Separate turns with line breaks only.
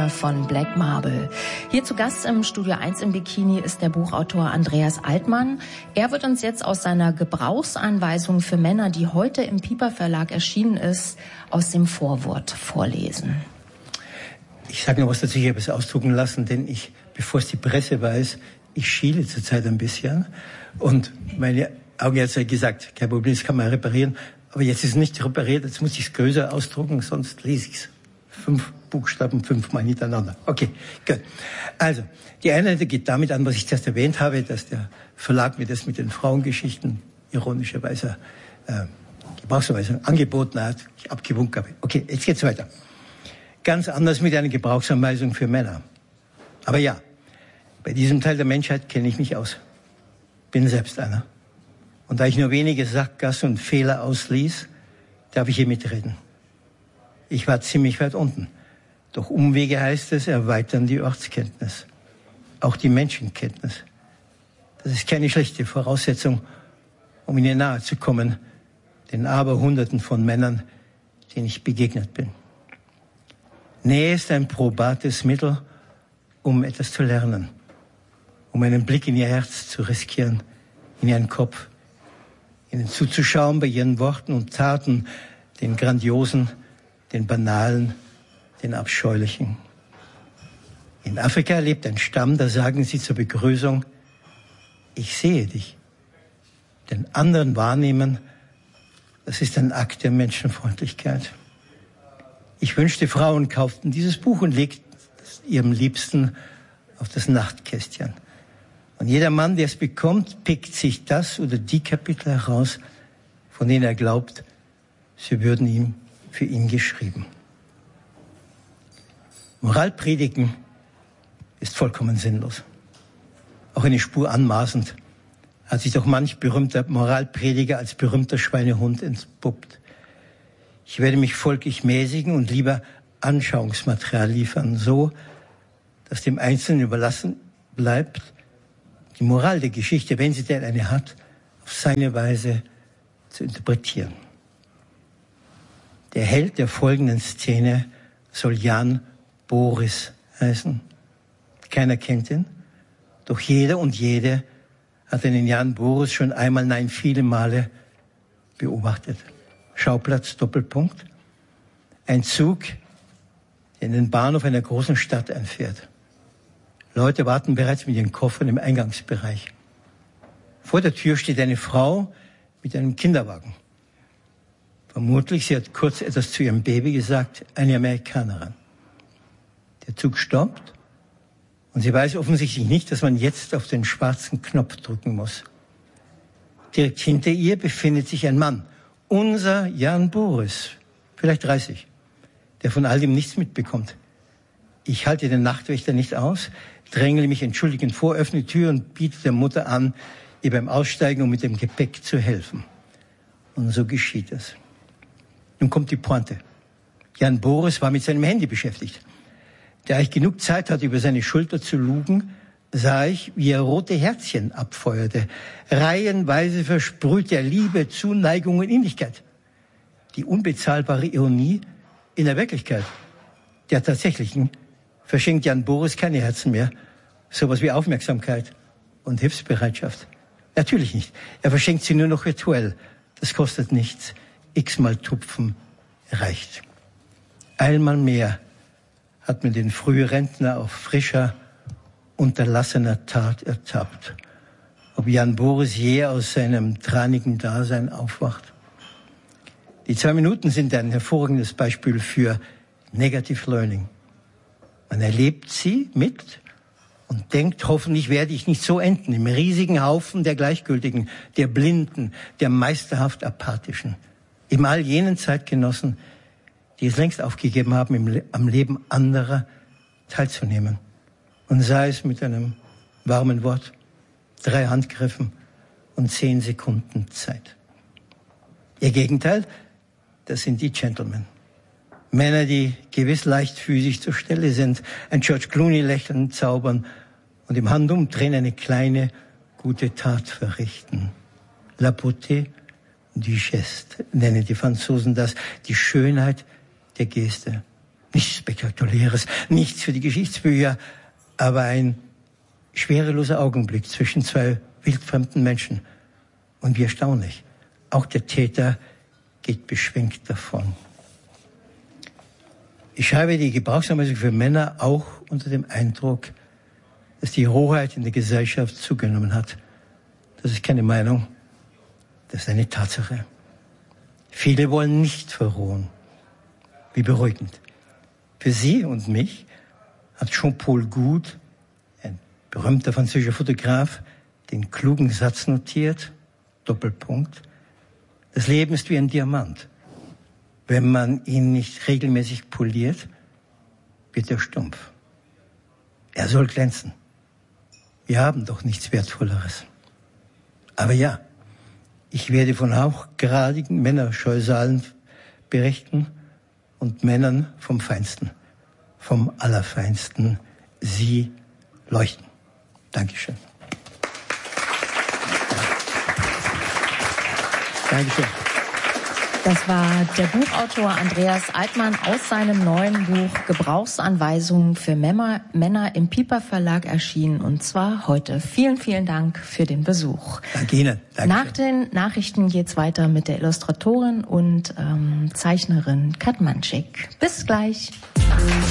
Szene von Black Marble. Hier zu Gast im Studio 1 im Bikini ist der Buchautor Andreas Altmann. Er wird uns jetzt aus seiner Gebrauchsanweisung für Männer, die heute im Piper Verlag erschienen ist, aus dem Vorwort vorlesen.
Ich sage noch was dazu, ich habe es ausdrucken lassen, denn bevor es die Presse weiß, ich schiele zurzeit ein bisschen und meine Augenärzte hat gesagt, kein Problem, das kann man reparieren, aber jetzt ist es nicht repariert, jetzt muss ich es größer ausdrucken, sonst lese ich es. 5 Buchstaben, 5-mal hintereinander. Okay, gut. Also, die Einheit geht damit an, was ich zuerst erwähnt habe, dass der Verlag mir das mit den Frauengeschichten ironischerweise Gebrauchsanweisung angeboten hat, ich abgewunken habe. Okay, jetzt geht's weiter. Ganz anders mit einer Gebrauchsanweisung für Männer. Aber ja, bei diesem Teil der Menschheit kenne ich mich aus. Bin selbst einer. Und da ich nur wenige Sackgassen und Fehler ausließ, darf ich hier mitreden. Ich war ziemlich weit unten. Doch Umwege heißt es, erweitern die Ortskenntnis. Auch die Menschenkenntnis. Das ist keine schlechte Voraussetzung, um ihnen nahe zu kommen, den Aberhunderten von Männern, denen ich begegnet bin. Nähe ist ein probates Mittel, um etwas zu lernen, um einen Blick in ihr Herz zu riskieren, in ihren Kopf, ihnen zuzuschauen bei ihren Worten und Taten, den grandiosen, den banalen, den abscheulichen. In Afrika lebt ein Stamm, da sagen sie zur Begrüßung, ich sehe dich. Den anderen wahrnehmen, das ist ein Akt der Menschenfreundlichkeit. Ich wünschte, Frauen kauften dieses Buch und legten es ihrem Liebsten auf das Nachtkästchen. Und jeder Mann, der es bekommt, pickt sich das oder die Kapitel heraus, von denen er glaubt, sie würden für ihn geschrieben. Moralpredigen ist vollkommen sinnlos. Auch eine Spur anmaßend hat sich doch manch berühmter Moralprediger als berühmter Schweinehund entpuppt. Ich werde mich folglich mäßigen und lieber Anschauungsmaterial liefern, so, dass dem Einzelnen überlassen bleibt, die Moral der Geschichte, wenn sie denn eine hat, auf seine Weise zu interpretieren. Der Held der folgenden Szene soll Jan Boris heißen. Keiner kennt ihn, doch jeder und jede hat einen Jan Boris schon einmal, nein, viele Male beobachtet. Schauplatz, Doppelpunkt. Ein Zug, der in den Bahnhof einer großen Stadt einfährt. Leute warten bereits mit ihren Koffern im Eingangsbereich. Vor der Tür steht eine Frau mit einem Kinderwagen. Vermutlich, sie hat kurz etwas zu ihrem Baby gesagt, eine Amerikanerin. Der Zug stoppt und sie weiß offensichtlich nicht, dass man jetzt auf den schwarzen Knopf drücken muss. Direkt hinter ihr befindet sich ein Mann, unser Jan Boris, vielleicht 30, der von all dem nichts mitbekommt. Ich halte den Nachtwächter nicht aus, drängle mich entschuldigend vor, öffne die Tür und biete der Mutter an, ihr beim Aussteigen und mit dem Gepäck zu helfen. Und so geschieht es. Nun kommt die Pointe. Jan Boris war mit seinem Handy beschäftigt. Da ich genug Zeit hatte, über seine Schulter zu lugen, sah ich, wie er rote Herzchen abfeuerte. Reihenweise versprühte er Liebe, Zuneigung und Innigkeit. Die unbezahlbare Ironie in der Wirklichkeit, der tatsächlichen, verschenkt Jan Boris keine Herzen mehr. Sowas wie Aufmerksamkeit und Hilfsbereitschaft. Natürlich nicht. Er verschenkt sie nur noch virtuell. Das kostet nichts. X-mal Tupfen reicht. Einmal mehr hat man den Frührentner auf frischer, unterlassener Tat ertappt. Ob Jan Boris je aus seinem tranigen Dasein aufwacht. Die 2 Minuten sind ein hervorragendes Beispiel für Negative Learning. Man erlebt sie mit und denkt, hoffentlich werde ich nicht so enden im riesigen Haufen der Gleichgültigen, der Blinden, der meisterhaft Apathischen. Eben all jenen Zeitgenossen, die es längst aufgegeben haben, am Leben anderer teilzunehmen. Und sei es mit einem warmen Wort, 3 Handgriffen und 10 Sekunden Zeit. Ihr Gegenteil, das sind die Gentlemen. Männer, die gewiss leichtfüßig zur Stelle sind, ein George Clooney lächeln, zaubern und im Handumdrehen eine kleine, gute Tat verrichten. La beauté du geste nennen die Franzosen das, die Schönheit der Geste. Nichts Spektakuläres, nichts für die Geschichtsbücher, aber ein schwereloser Augenblick zwischen zwei wildfremden Menschen. Und wie erstaunlich, auch der Täter geht beschwingt davon. Ich schreibe die Gebrauchsanweisung für Männer auch unter dem Eindruck, dass die Rohheit in der Gesellschaft zugenommen hat. Das ist keine Meinung, das ist eine Tatsache. Viele wollen nicht verrohen. Wie beruhigend. Für Sie und mich hat Jean-Paul Goude, ein berühmter französischer Fotograf, den klugen Satz notiert, Doppelpunkt: Das Leben ist wie ein Diamant. Wenn man ihn nicht regelmäßig poliert, wird er stumpf. Er soll glänzen. Wir haben doch nichts Wertvolleres. Aber ja, ich werde von hochgradigen Männerscheusalen berichten und Männern vom Feinsten, vom Allerfeinsten. Sie leuchten. Dankeschön. Dankeschön.
Das war der Buchautor Andreas Altmann aus seinem neuen Buch Gebrauchsanweisungen für Männer im Piper Verlag erschienen, und zwar heute. Vielen, vielen Dank für den Besuch.
Danke Ihnen. Dankeschön.
Nach den Nachrichten geht's weiter mit der Illustratorin und Zeichnerin Kat Manschik. Bis gleich.